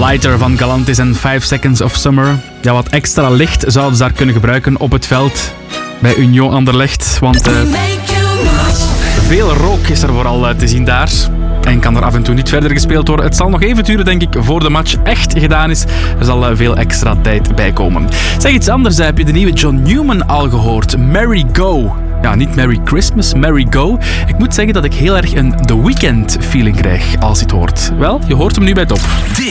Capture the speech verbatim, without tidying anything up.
Lighter van Galantis en five Seconds of Summer. Ja, wat extra licht zouden ze daar kunnen gebruiken op het veld bij Union Anderlecht. Want uh, veel rook is er vooral uh, te zien daar. En kan er af en toe niet verder gespeeld worden. Het zal nog even duren, denk ik, voor de match echt gedaan is. Er zal uh, veel extra tijd bij komen. Zeg iets anders, heb je de nieuwe John Newman al gehoord? Merry Go. Ja, niet Merry Christmas, Merry Go. Ik moet zeggen dat ik heel erg een The Weeknd feeling krijg als je het hoort. Wel, je hoort hem nu bij Top.